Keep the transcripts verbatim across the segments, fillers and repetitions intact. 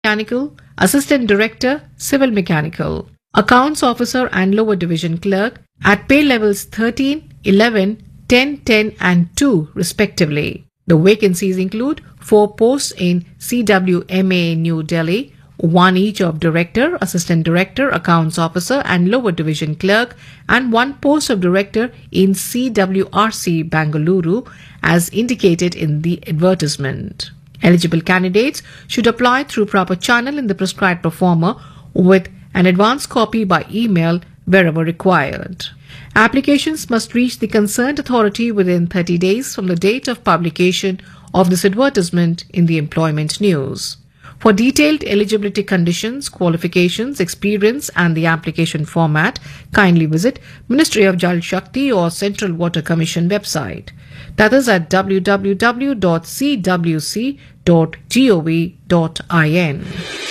Mechanical, Assistant Director, Civil Mechanical, Accounts Officer and Lower Division Clerk at pay levels thirteen, eleven, ten, ten and two respectively. The vacancies include four posts in C W M A New Delhi, one each of Director, Assistant Director, Accounts Officer and Lower Division Clerk, and one post of Director in C W R C Bangalore as indicated in the advertisement. Eligible candidates should apply through proper channel in the prescribed proforma with an advance copy by email wherever required. Applications must reach the concerned authority within thirty days from the date of publication of this advertisement in the employment news. For detailed eligibility conditions, qualifications, experience and the application format, kindly visit Ministry of Jal Shakti or Central Water Commission website. That is at w w w dot c w c dot gov dot in.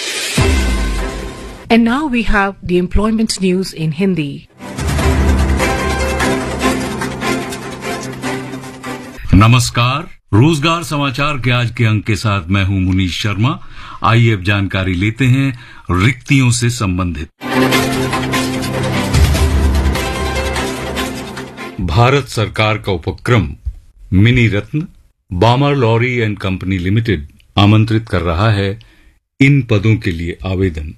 And now we have the employment news in Hindi. नमस्कार, रोजगार समाचार के आज के अंक के साथ मैं हूं मुनीश शर्मा। आइए अब जानकारी लेते हैं रिक्तियों से संबंधित। भारत सरकार का उपक्रम mini Ratna बामर lorry and company limited आमंत्रित कर रहा है इन पदों के लिए आवेदन।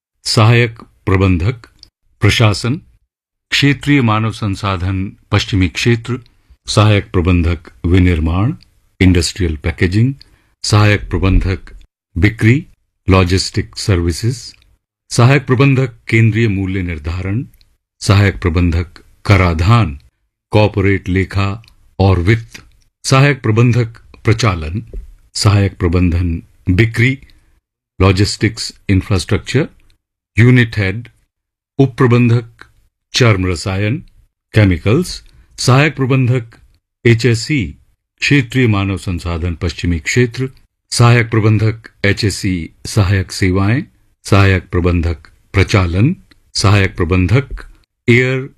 सहायक प्रबंधक प्रशासन, क्षेत्रीय मानव संसाधन पश्चिमी क्षेत्र, सहायक प्रबंधक विनिर्माण इंडस्ट्रियल पैकेजिंग, सहायक प्रबंधक बिक्री लॉजिस्टिक सर्विसेज, सहायक प्रबंधक केंद्रीय मूल्य निर्धारण, सहायक प्रबंधक कराधान कॉर्पोरेट लेखा और वित्त, सहायक प्रबंधक प्रचालन, सहायक प्रबंधन बिक्री लॉजिस्टिक्स इंफ्रास्ट्रक्चर, यूनिट हेड, उप प्रबंधक चर्म रसायन केमिकल्स, सहायक प्रबंधक एचएससी क्षेत्रीय मानव संसाधन पश्चिमी क्षेत्र, सहायक प्रबंधक एचएससी सहायक सेवाएं, सहायक प्रबंधक प्रचालन, सहायक प्रबंधक एयर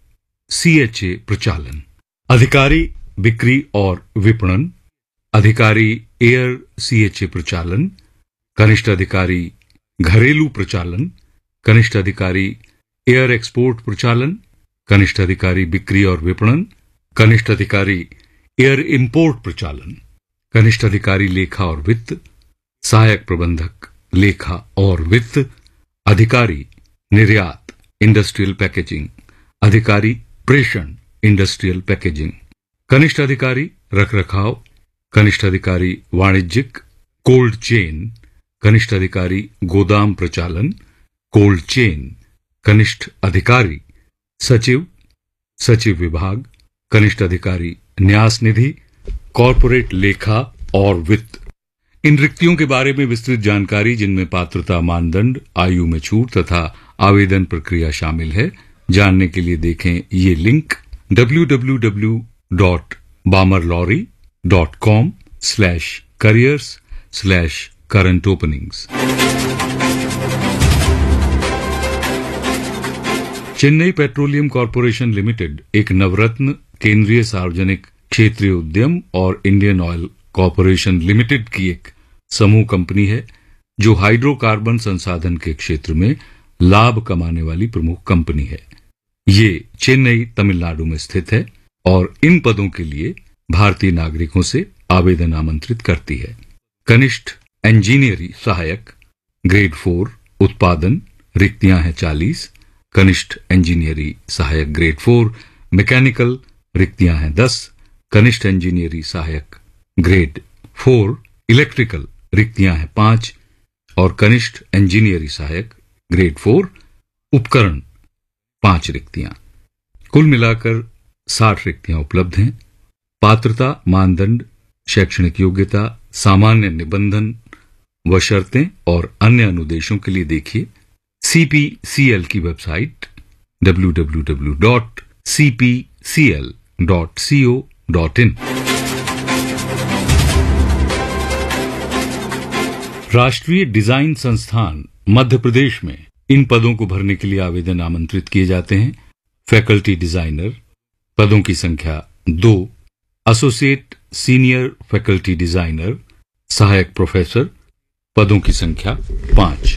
सीएचए प्रचालन, अधिकारी बिक्री और विपणन, अधिकारी एयर सीएचए प्रचालन, कनिष्ठ अधिकारी घरेलू प्रचालन, कनिष्ठ अधिकारी एयर एक्सपोर्ट प्रचालन, कनिष्ठ अधिकारी बिक्री और विपणन, कनिष्ठ अधिकारी एयर इंपोर्ट प्रचालन, कनिष्ठ अधिकारी लेखा और वित्त, सहायक प्रबंधक लेखा और वित्त, अधिकारी निर्यात इंडस्ट्रियल पैकेजिंग, अधिकारी प्रेषण इंडस्ट्रियल पैकेजिंग, कनिष्ठ अधिकारी रखरखाव, कनिष्ठ अधिकारी वाणिज्यिक कोल्ड चेन, कनिष्ठ अधिकारी गोदाम प्रचालन कोल्ड चेन, कनिष्ठ अधिकारी सचिव सचिव विभाग, कनिष्ठ अधिकारी न्यास निधि कॉर्पोरेट लेखा और वित्त। इन रिक्तियों के बारे में विस्तृत जानकारी, जिनमें पात्रता मानदंड, आयु में छूट तथा आवेदन प्रक्रिया शामिल है, जानने के लिए देखें ये link W W W dot बामरलॉरी dot com slash careers slash current openings. Chennai petroleum corporation limited एक नवरत्न केंद्रीय सार्वजनिक क्षेत्रीय उद्यम और इंडियन ऑयल कॉर्पोरेशन लिमिटेड की एक समूह कंपनी है जो हाइड्रोकार्बन संसाधन के क्षेत्र में लाभ कमाने वाली प्रमुख कंपनी है। ये चेन्नई तमिलनाडु में स्थित है और इन पदों के लिए भारतीय नागरिकों से आवेदन आमंत्रित करती है। कनिष्ठ इंजीनियरी सहायक ग्रेड फोर उत्पादन रिक्तियां हैं चालीस, कनिष्ठ इंजीनियरी सहायक ग्रेड फोर मैकेनिकल रिक्तियां हैं दस, कनिष्ठ इंजीनियरी सहायक ग्रेड फोर इलेक्ट्रिकल रिक्तियां हैं पांच और कनिष्ठ इंजीनियरी सहायक ग्रेड फोर उपकरण पांच रिक्तियां। कुल मिलाकर साठ रिक्तियां उपलब्ध हैं। पात्रता मानदंड, शैक्षणिक योग्यता, सामान्य निबंधन व शर्तें और अन्य अनुदेशों के लिए देखिए सीपीसीएल की website W W W dot C P C L dot C O dot in. राष्ट्रीय डिजाइन संस्थान मध्य प्रदेश में इन पदों को भरने के लिए आवेदन आमंत्रित किए जाते हैं। फैकल्टी डिजाइनर पदों की संख्या दो, एसोसिएट सीनियर फैकल्टी डिजाइनर, सहायक प्रोफेसर पदों की संख्या पांच।